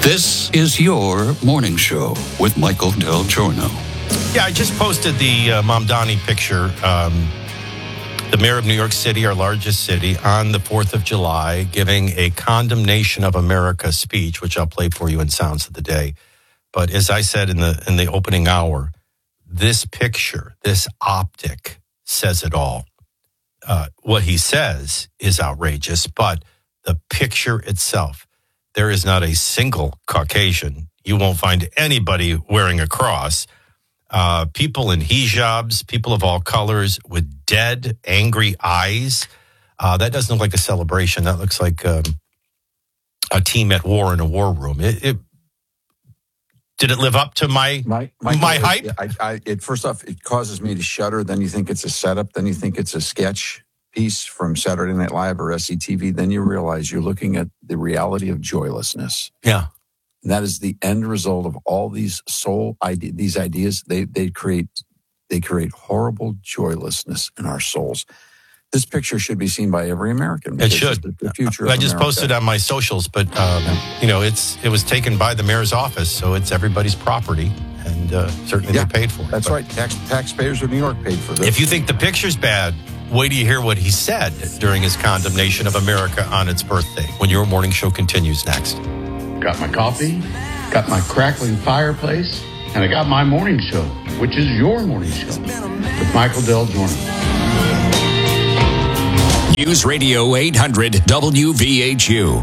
This is your morning show with Michael Del Giorno. Yeah, I just posted the Mamdani picture, the mayor of New York City, our largest city, on the 4th of July, giving a condemnation of America speech, which I'll play for you in Sounds of the Day. But as I said in the opening hour, this picture, this optic says it all. What he says is outrageous, but the picture itself, there is not a single Caucasian. You won't find anybody wearing a cross. People in hijabs, people of all colors with dead, angry eyes. That doesn't look like a celebration. That looks like a team at war in a war room. Did it live up to my hype? First off, it causes me to shudder. Then you think it's a setup. Then you think it's a sketch piece from Saturday Night Live or SCTV. Then you realize you're looking at the reality of joylessness. Yeah. And that is the end result of all these these ideas. They create horrible joylessness in our souls. This picture should be seen by every American. It should. The future. I just posted on my socials, but it was taken by the mayor's office, so it's everybody's property, and certainly they paid for it. That's right. Taxpayers of New York paid for this. If you think the picture's bad, wait till you hear what he said during his condemnation of America on its birthday. When your morning show continues next. Got my coffee, got my crackling fireplace, and I got my morning show, which is your morning show with Michael Del Giorno. News Radio 800 WVHU.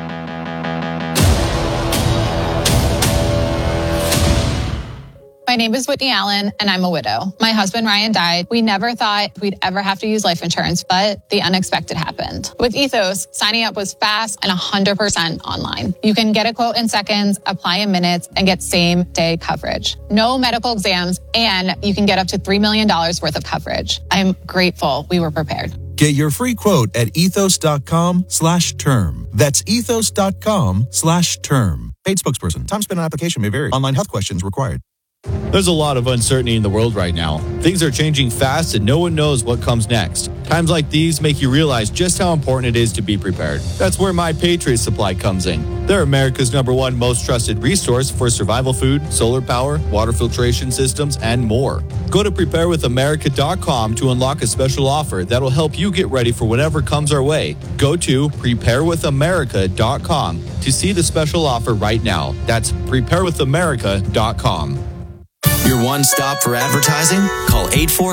My name is Whitney Allen, and I'm a widow. My husband, Ryan, died. We never thought we'd ever have to use life insurance, but the unexpected happened. With Ethos, signing up was fast and 100% online. You can get a quote in seconds, apply in minutes, and get same-day coverage. No medical exams, and you can get up to $3 million worth of coverage. I'm grateful we were prepared. Get your free quote at ethos.com/term. That's ethos.com/term. Paid spokesperson. Time spent on application may vary. Online health questions required. There's a lot of uncertainty in the world right now. Things are changing fast and no one knows what comes next. Times like these make you realize just how important it is to be prepared. That's where My Patriot Supply comes in. They're America's #1 most trusted resource for survival food, solar power, water filtration systems, and more. Go to preparewithamerica.com to unlock a special offer that'll help you get ready for whatever comes our way. Go to preparewithamerica.com to see the special offer right now. That's preparewithamerica.com. Your one-stop for advertising? Call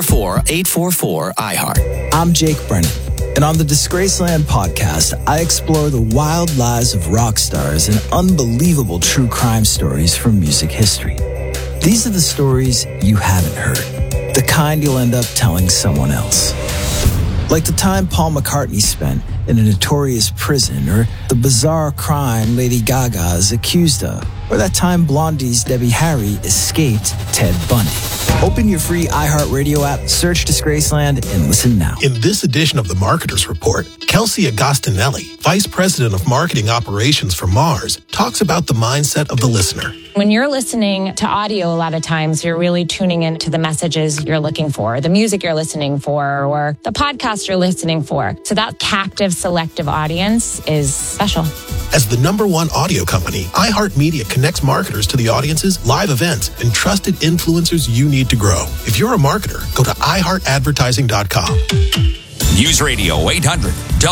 844-844-IHEART. I'm Jake Brennan, and on the Disgraceland podcast, I explore the wild lives of rock stars and unbelievable true crime stories from music history. These are the stories you haven't heard, the kind you'll end up telling someone else. Like the time Paul McCartney spent in a notorious prison, or the bizarre crime Lady Gaga is accused of, or that time Blondie's Debbie Harry escaped Ted Bundy. Open your free iHeartRadio app, search Disgraceland, and listen now. In this edition of the Marketers Report, Kelsey Agostinelli, Vice President of Marketing Operations for Mars, talks about the mindset of the listener. When you're listening to audio, a lot of times you're really tuning into the messages you're looking for, the music you're listening for, or the podcast you're listening for. So that captive, selective audience is special. As the #1 audio company, iHeartMedia connects marketers to the audiences, live events, and trusted influencers you need to grow. If you're a marketer, go to iHeartAdvertising.com. News Radio 800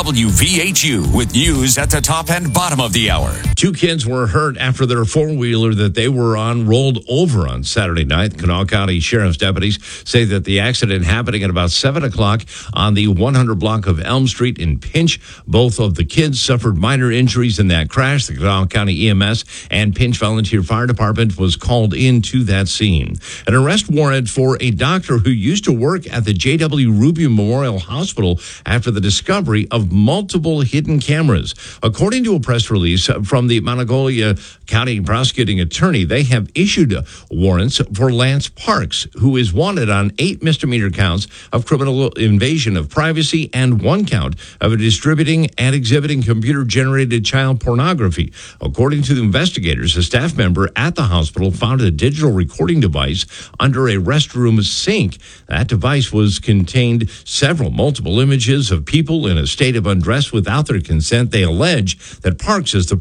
WVHU with news at the top and bottom of the hour. 2 kids were hurt after their four-wheeler that they were on rolled over on Saturday night. Kanawha County Sheriff's deputies say that the accident happening at about 7 o'clock on the 100 block of Elm Street in Pinch. Both of the kids suffered minor injuries in that crash. The Kanawha County EMS and Pinch Volunteer Fire Department was called into that scene. An arrest warrant for a doctor who used to work at the J.W. Rubin Memorial Hospital after the discovery of multiple hidden cameras. According to a press release from the Monongalia County prosecuting attorney, they have issued warrants for Lance Parks, who is wanted on 8 misdemeanor counts of criminal invasion of privacy and 1 count of distributing and exhibiting computer-generated child pornography. According to the investigators, a staff member at the hospital found a digital recording device under a restroom sink. That device contained multiple images of people in a state of undress without their consent. They allege that Parks is the person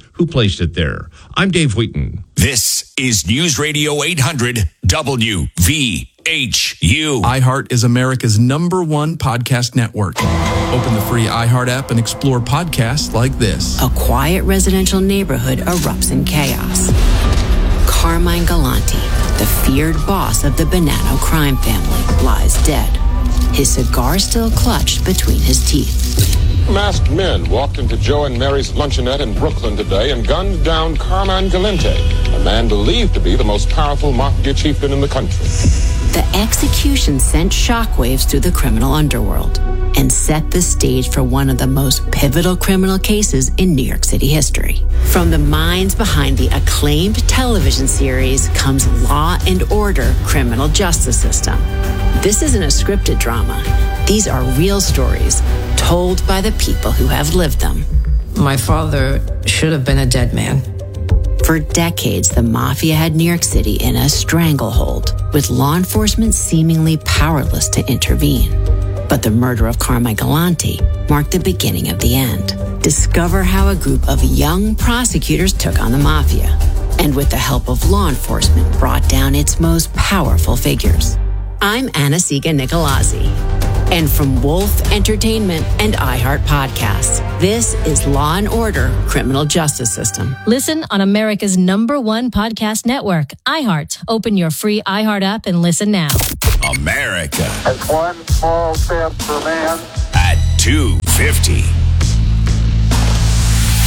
who placed it there. I'm Dave Wheaton. This is News Radio 800 WVHU. iHeart is America's #1 podcast network. Open the free iHeart app and explore podcasts like this. A quiet residential neighborhood erupts in chaos. Carmine Galante, the feared boss of the Bonanno crime family, lies dead, his cigar still clutched between his teeth. Masked men walked into Joe and Mary's luncheonette in Brooklyn today and gunned down Carmine Galante, a man believed to be the most powerful mafia chieftain in the country. The execution sent shockwaves through the criminal underworld and set the stage for one of the most pivotal criminal cases in New York City history. From the minds behind the acclaimed television series comes Law and Order: Criminal Justice System. This isn't a scripted drama. These are real stories told by the people who have lived them. My father should have been a dead man. For decades, the mafia had New York City in a stranglehold, with law enforcement seemingly powerless to intervene. But the murder of Carmine Galante marked the beginning of the end. Discover how a group of young prosecutors took on the mafia, and with the help of law enforcement, brought down its most powerful figures. I'm Anna-Siga Nicolazzi. And from Wolf Entertainment and iHeart Podcasts, this is Law & Order: Criminal Justice System. Listen on America's #1 podcast network, iHeart. Open your free iHeart app and listen now. America. That's one small step for man. At 2:50.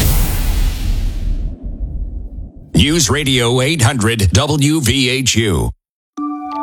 News Radio 800 WVHU.